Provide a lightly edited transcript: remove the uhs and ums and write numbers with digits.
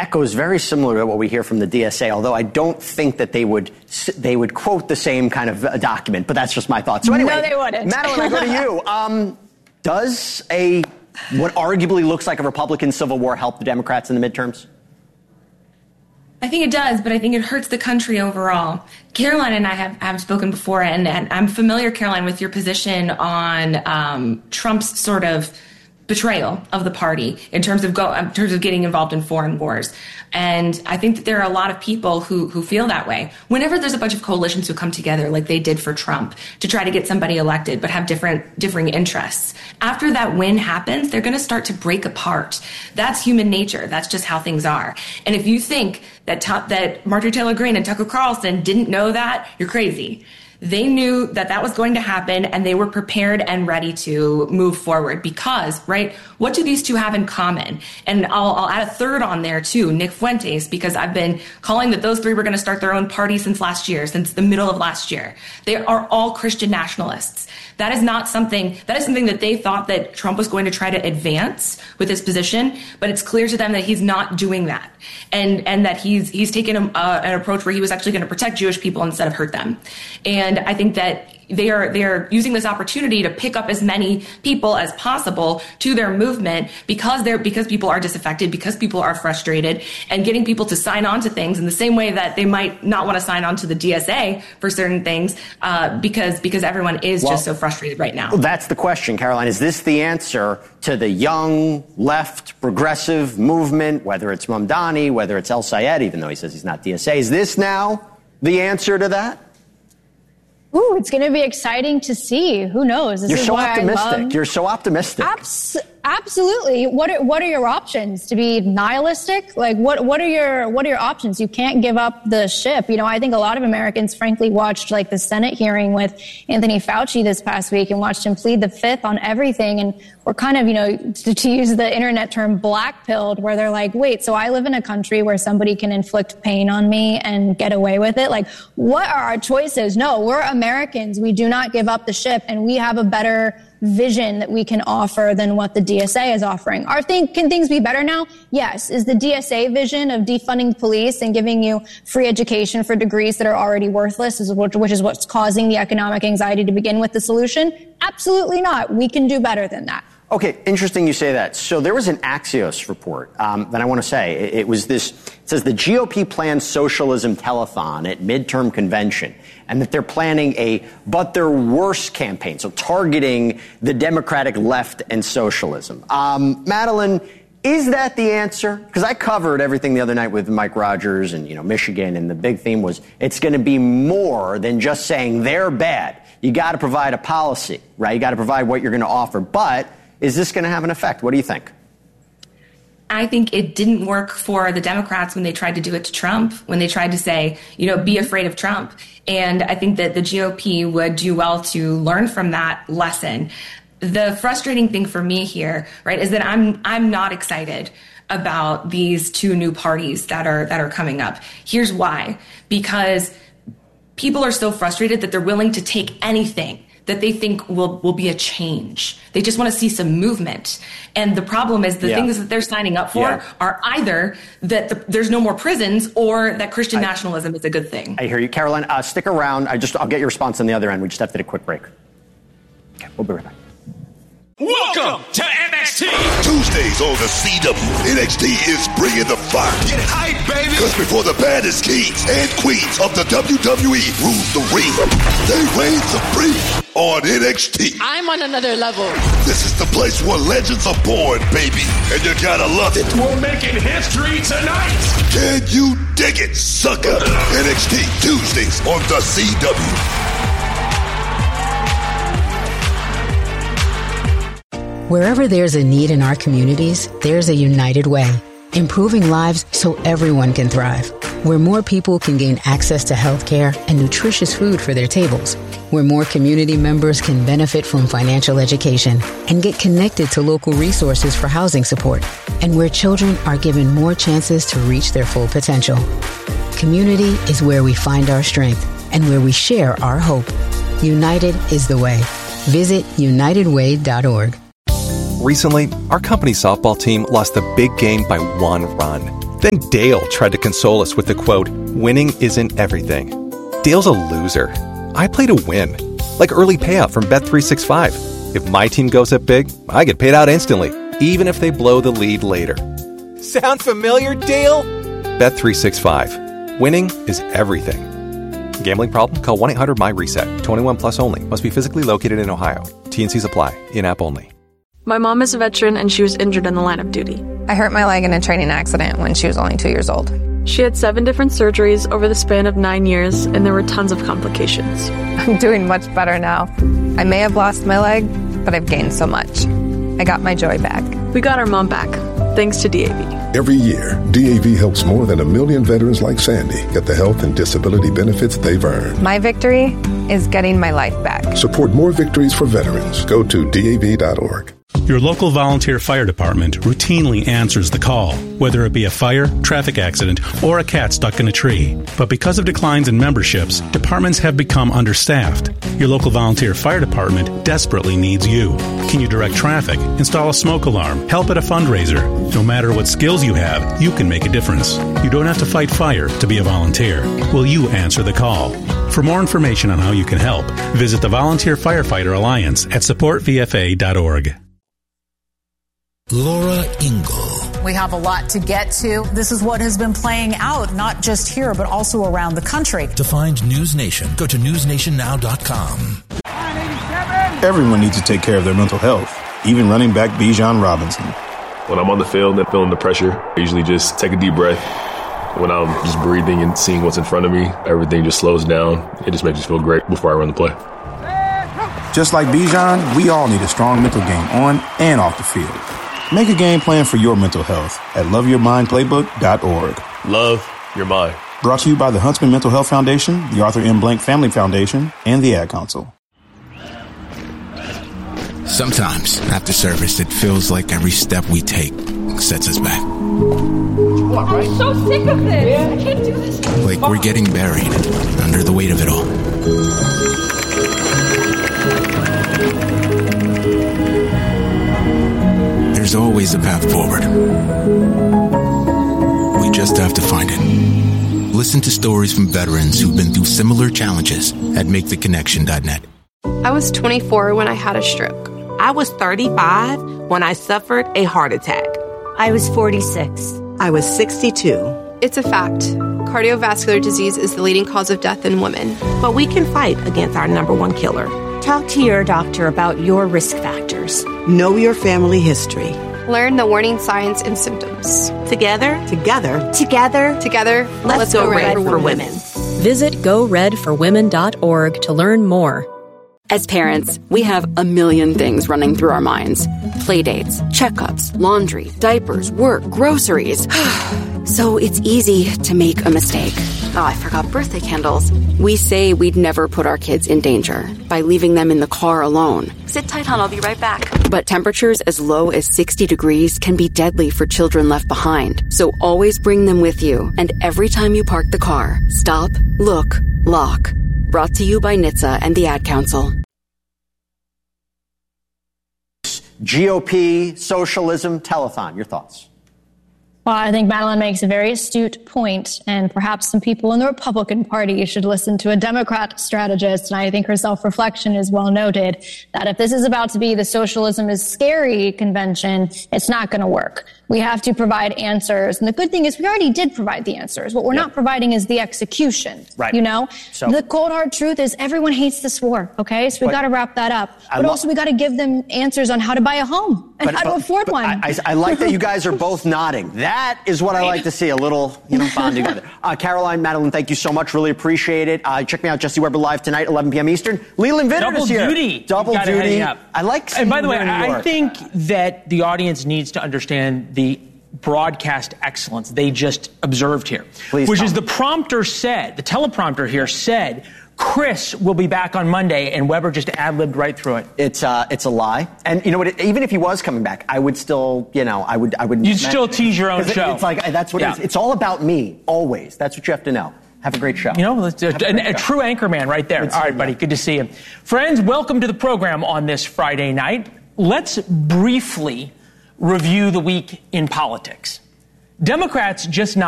echoes very similar to what we hear from the DSA, although I don't think that they would quote the same kind of document, but that's just my thought. So anyway, no, they wouldn't. Madeline, I go to you. Does what arguably looks like a Republican civil war help the Democrats in the midterms? I think it does, but I think it hurts the country overall. Caroline and I have spoken before, and I'm familiar, Caroline, with your position on Trump's sort of betrayal of the party in terms of getting involved in foreign wars. And I think that there are a lot of people who feel that way. Whenever there's a bunch of coalitions who come together like they did for Trump to try to get somebody elected but have differing interests, after that win happens, they're going to start to break apart. That's human nature. That's just how things are. And if you think that Marjorie Taylor Greene and Tucker Carlson didn't know that, you're crazy. They knew that was going to happen, and they were prepared and ready to move forward because, right, what do these two have in common? And I'll add a third on there, too, Nick Fuentes, because I've been calling that those three were going to start their own party since the middle of last year. They are all Christian nationalists. That is something that they thought that Trump was going to try to advance with his position, but it's clear to them that he's not doing that. And that he's taken an approach where he was actually going to protect Jewish people instead of hurt them. And I think that they are using this opportunity to pick up as many people as possible to their movement because people are disaffected, because people are frustrated, and getting people to sign on to things in the same way that they might not want to sign on to the DSA for certain things because everyone is just so frustrated right now. That's the question, Caroline. Is this the answer to the young, left, progressive movement, whether it's Mamdani, whether it's El Sayed, even though he says he's not DSA? Is this now the answer to that? Ooh, it's going to be exciting to see. Who knows? You're so optimistic. You're so optimistic. Absolutely. What are your options? To be nihilistic? Like what are your options? You can't give up the ship. I think a lot of Americans frankly watched like the Senate hearing with Anthony Fauci this past week and watched him plead the fifth on everything, and we're kind of, to use the internet term, black-pilled, where they're like, wait, so I live in a country where somebody can inflict pain on me and get away with it? Like, what are our choices? No, we're Americans. We do not give up the ship, and we have a better vision that we can offer than what the DSA is offering. Can things be better now? Yes. Is the DSA vision of defunding police and giving you free education for degrees that are already worthless, which is what's causing the economic anxiety to begin with, the solution? Absolutely not. We can do better than that. Okay, interesting you say that. So there was an Axios report that I want to say. It says the GOP plans socialism telethon at midterm convention, and that they're planning but they're worse campaign, so targeting the Democratic left and socialism. Madeline, is that the answer? Because I covered everything the other night with Mike Rogers and, Michigan, and the big theme was it's going to be more than just saying they're bad. You got to provide a policy, right? You got to provide what you're going to offer. But is this going to have an effect? What do you think? I think it didn't work for the Democrats when they tried to do it to Trump, when they tried to say, be afraid of Trump. And I think that the GOP would do well to learn from that lesson. The frustrating thing for me here, right, is that I'm not excited about these two new parties that are coming up. Here's why. Because people are so frustrated that they're willing to take anything that they think will be a change. They just want to see some movement. And the problem is the things that they're signing up for are either that there's no more prisons or that Christian nationalism is a good thing. I hear you. Caroline, stick around. I'll get your response on the other end. We just have to take a quick break. Okay, we'll be right back. Welcome to NXT. Tuesdays on the CW, NXT is bringing the fire. Get hype, baby. Because before the baddest kings and queens of the WWE rule the ring, they reign supreme on NXT. I'm on another level. This is the place where legends are born, baby. And you gotta love it. We're making history tonight. Can you dig it, sucker? NXT Tuesdays on the CW. Wherever there's a need in our communities, there's a United Way, improving lives so everyone can thrive. Where more people can gain access to health care and nutritious food for their tables. Where more community members can benefit from financial education and get connected to local resources for housing support. And where children are given more chances to reach their full potential. Community is where we find our strength and where we share our hope. United is the way. Visit unitedway.org. Recently, our company softball team lost the big game by 1 run. Then Dale tried to console us with the quote, "Winning isn't everything." Dale's a loser. I play to win, like early payout from Bet365. If my team goes up big, I get paid out instantly, even if they blow the lead later. Sound familiar, Dale? Bet365. Winning is everything. Gambling problem? Call 1-800-MY-RESET. 21 plus only. Must be physically located in Ohio. T&Cs apply. In-app only. My mom is a veteran and she was injured in the line of duty. I hurt my leg in a training accident when she was only 2 years old. She had 7 different surgeries over the span of 9 years, and there were tons of complications. I'm doing much better now. I may have lost my leg, but I've gained so much. I got my joy back. We got our mom back, thanks to DAV. Every year, DAV helps more than 1 million veterans like Sandy get the health and disability benefits they've earned. My victory is getting my life back. Support more victories for veterans. Go to DAV.org. Your local volunteer fire department routinely answers the call, whether it be a fire, traffic accident, or a cat stuck in a tree. But because of declines in memberships, departments have become understaffed. Your local volunteer fire department desperately needs you. Can you direct traffic, install a smoke alarm, help at a fundraiser? No matter what skills you have, you can make a difference. You don't have to fight fire to be a volunteer. Will you answer the call? For more information on how you can help, visit the Volunteer Firefighter Alliance at supportvfa.org. Laura Ingle. We have a lot to get to. This is what has been playing out, not just here, but also around the country. To find News Nation, go to newsnationnow.com. Everyone needs to take care of their mental health, even running back Bijan Robinson. When I'm on the field and feeling the pressure, I usually just take a deep breath. When I'm just breathing and seeing what's in front of me, everything just slows down. It just makes me feel great before I run the play. Just like Bijan, we all need a strong mental game on and off the field. Make a game plan for your mental health at loveyourmindplaybook.org. Love your mind. Brought to you by the Huntsman Mental Health Foundation, the Arthur M. Blank Family Foundation, and the Ad Council. Sometimes, after service, it feels like every step we take sets us back. I'm so sick of this. I can't do this. Like we're getting buried under the weight of it all. There's always a path forward. We just have to find it. Listen to stories from veterans who've been through similar challenges at MakeTheConnection.net. I was 24 when I had a stroke. I was 35 when I suffered a heart attack. I was 46. I was 62. It's a fact. Cardiovascular disease is the leading cause of death in women. But we can fight against our #1 killer. Talk to your doctor about your risk factors. Know your family history. Learn the warning signs and symptoms. Together, let's go Red for Women. Visit GoRedForWomen.org to learn more. As parents, we have a million things running through our minds. Playdates, checkups, laundry, diapers, work, groceries. So it's easy to make a mistake. Oh, I forgot birthday candles. We say we'd never put our kids in danger by leaving them in the car alone. Sit tight, hon, I'll be right back. But temperatures as low as 60 degrees can be deadly for children left behind. So always bring them with you. And every time you park the car, stop, look, lock. Brought to you by NHTSA and the Ad Council. GOP, socialism, telethon. Your thoughts? Well, I think Madeline makes a very astute point, and perhaps some people in the Republican Party should listen to a Democrat strategist, and I think her self-reflection is well noted, that if this is about to be the socialism is scary convention, it's not going to work. We have to provide answers, and the good thing is we already did provide the answers. What we're not providing is the execution, right? You know? So, the cold hard truth is everyone hates this war, okay? So we got to wrap that up. But also we got to give them answers on how to buy a home and how to afford one. I like that you guys are both nodding. That is what I like to see, a little, bond together. Caroline, Madeline, thank you so much. Really appreciate it. Check me out, Jesse Weber Live tonight, 11 p.m. Eastern. Leland Vittert is here. Double duty. I like seeing And by the way, you in New York. I think that the audience needs to understand the broadcast excellence they just observed here, which is the prompter said, the teleprompter here said, Chris will be back on Monday, and Weber just ad-libbed right through it. It's a lie. And you know what? Even if he was coming back, I would still, I would. You'd still tease your own show. It's like, that's what it is. It's all about me, always. That's what you have to know. Have a great show. A true anchor man right there. All right, buddy. Good to see you. Friends, welcome to the program on this Friday night. Let's briefly review the week in politics. Democrats just not